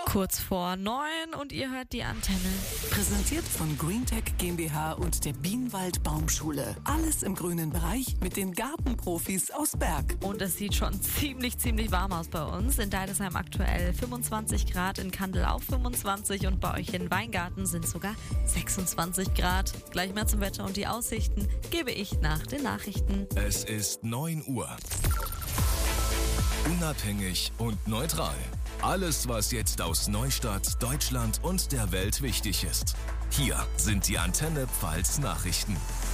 Kurz vor 9 und ihr hört die Antenne. Präsentiert von GreenTech GmbH und der Bienenwald Baumschule. Alles im grünen Bereich mit den Gartenprofis aus Berg. Und es sieht schon ziemlich warm aus bei uns. In Deidesheim aktuell 25 Grad, in Kandel auch 25 und bei euch in Weingarten sind sogar 26 Grad. Gleich mehr zum Wetter und die Aussichten gebe ich nach den Nachrichten. Es ist 9 Uhr. Unabhängig und neutral. Alles, was jetzt aus Neustadt, Deutschland und der Welt wichtig ist. Hier sind die Antenne Pfalz Nachrichten.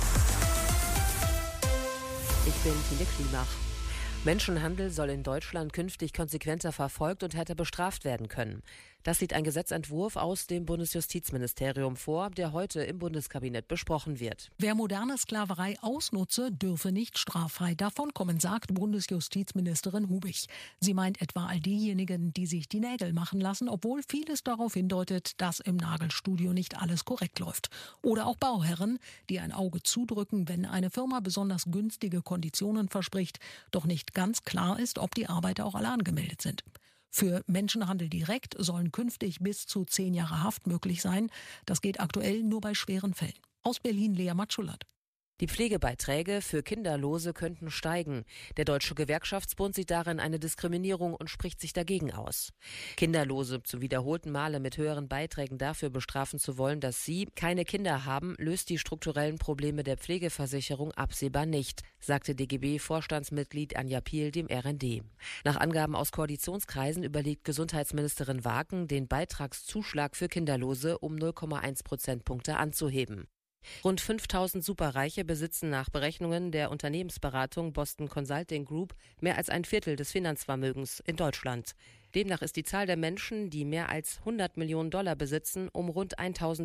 Ich bin Tine Klimach. Menschenhandel soll in Deutschland künftig konsequenter verfolgt und härter bestraft werden können. Das sieht ein Gesetzentwurf aus dem Bundesjustizministerium vor, der heute im Bundeskabinett besprochen wird. Wer moderne Sklaverei ausnutze, dürfe nicht straffrei davonkommen, sagt Bundesjustizministerin Hubich. Sie meint etwa all diejenigen, die sich die Nägel machen lassen, obwohl vieles darauf hindeutet, dass im Nagelstudio nicht alles korrekt läuft. Oder auch Bauherren, die ein Auge zudrücken, wenn eine Firma besonders günstige Konditionen verspricht, doch nicht ganz klar ist, ob die Arbeiter auch alle angemeldet sind. Für Menschenhandel direkt sollen künftig bis zu 10 Jahre Haft möglich sein. Das geht aktuell nur bei schweren Fällen. Aus Berlin Lea Matschulat. Die Pflegebeiträge für Kinderlose könnten steigen. Der Deutsche Gewerkschaftsbund sieht darin eine Diskriminierung und spricht sich dagegen aus. Kinderlose zu wiederholten Male mit höheren Beiträgen dafür bestrafen zu wollen, dass sie keine Kinder haben, löst die strukturellen Probleme der Pflegeversicherung absehbar nicht, sagte DGB-Vorstandsmitglied Anja Piel dem RND. Nach Angaben aus Koalitionskreisen überlegt Gesundheitsministerin Wagen, den Beitragszuschlag für Kinderlose um 0,1 Prozentpunkte anzuheben. Rund 5000 Superreiche besitzen nach Berechnungen der Unternehmensberatung Boston Consulting Group mehr als ein Viertel des Finanzvermögens in Deutschland. Demnach ist die Zahl der Menschen, die mehr als 100 Millionen Dollar besitzen, um rund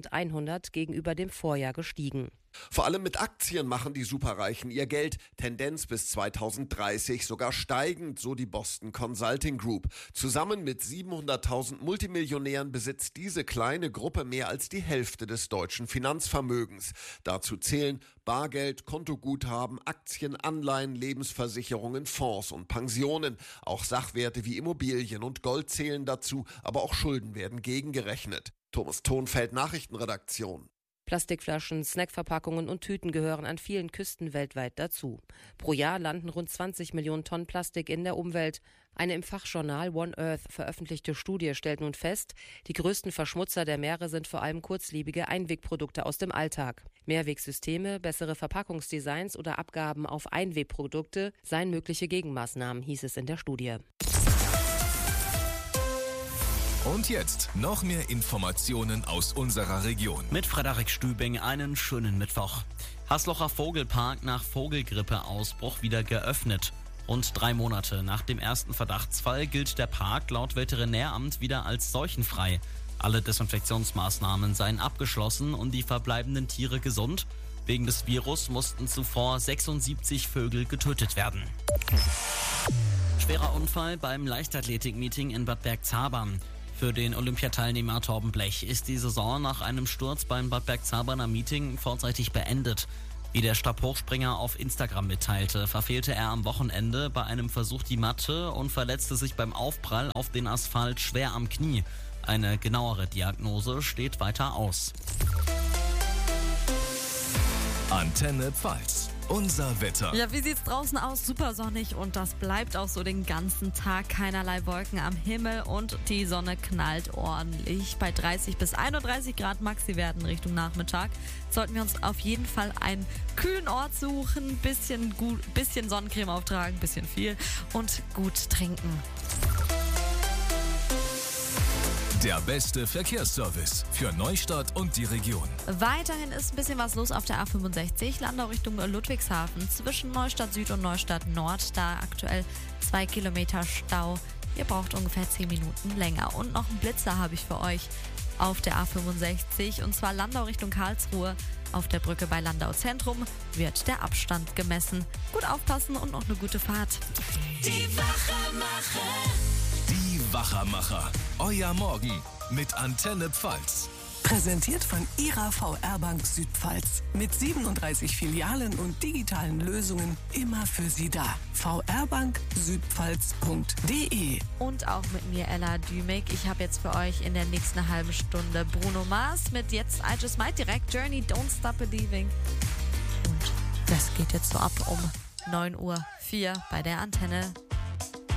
1100 gegenüber dem Vorjahr gestiegen. Vor allem mit Aktien machen die Superreichen ihr Geld. Tendenz bis 2030 sogar steigend, so die Boston Consulting Group. Zusammen mit 700.000 Multimillionären besitzt diese kleine Gruppe mehr als die Hälfte des deutschen Finanzvermögens. Dazu zählen Bargeld, Kontoguthaben, Aktien, Anleihen, Lebensversicherungen, Fonds und Pensionen. Auch Sachwerte wie Immobilien und Gold zählen dazu, aber auch Schulden werden gegengerechnet. Thomas Thonfeld, Nachrichtenredaktion. Plastikflaschen, Snackverpackungen und Tüten gehören an vielen Küsten weltweit dazu. Pro Jahr landen rund 20 Millionen Tonnen Plastik in der Umwelt. Eine im Fachjournal One Earth veröffentlichte Studie stellt nun fest, die größten Verschmutzer der Meere sind vor allem kurzlebige Einwegprodukte aus dem Alltag. Mehrwegsysteme, bessere Verpackungsdesigns oder Abgaben auf Einwegprodukte seien mögliche Gegenmaßnahmen, hieß es in der Studie. Und jetzt noch mehr Informationen aus unserer Region. Mit Frederik Stübing einen schönen Mittwoch. Haslocher Vogelpark nach Vogelgrippeausbruch wieder geöffnet. Rund 3 Monate nach dem ersten Verdachtsfall gilt der Park laut Veterinäramt wieder als seuchenfrei. Alle Desinfektionsmaßnahmen seien abgeschlossen und die verbleibenden Tiere gesund. Wegen des Virus mussten zuvor 76 Vögel getötet werden. Schwerer Unfall beim Leichtathletik-Meeting in Bad Bergzabern. Für den Olympiateilnehmer Torben Blech ist die Saison nach einem Sturz beim Bad Bergzaberner Meeting vorzeitig beendet. Wie der Stabhochspringer auf Instagram mitteilte, verfehlte er am Wochenende bei einem Versuch die Matte und verletzte sich beim Aufprall auf den Asphalt schwer am Knie. Eine genauere Diagnose steht weiter aus. Antenne Pfalz. Unser Wetter. Ja, wie sieht's draußen aus? Super sonnig und das bleibt auch so den ganzen Tag. Keinerlei Wolken am Himmel und die Sonne knallt ordentlich. Bei 30 bis 31 Grad Maxi werden Richtung Nachmittag. Sollten wir uns auf jeden Fall einen kühlen Ort suchen, bisschen Sonnencreme auftragen, bisschen viel und gut trinken. Der beste Verkehrsservice für Neustadt und die Region. Weiterhin ist ein bisschen was los auf der A65, Landau Richtung Ludwigshafen, zwischen Neustadt Süd und Neustadt Nord. Da aktuell 2 Kilometer Stau. Ihr braucht ungefähr 10 Minuten länger. Und noch einen Blitzer habe ich für euch auf der A65, und zwar Landau Richtung Karlsruhe. Auf der Brücke bei Landau Zentrum wird der Abstand gemessen. Gut aufpassen und noch eine gute Fahrt. Die Wachermacher. Die Wachermacher. Euer Morgen mit Antenne Pfalz. Präsentiert von Ihrer VR-Bank Südpfalz. Mit 37 Filialen und digitalen Lösungen immer für Sie da. vrbanksüdpfalz.de. Und auch mit mir, Ella Dümig. Ich habe jetzt für euch in der nächsten halben Stunde Bruno Mars mit Jetzt I Just Might, direkt Journey, Don't Stop Believing. Und das geht jetzt so ab um 9:04 Uhr bei der Antenne.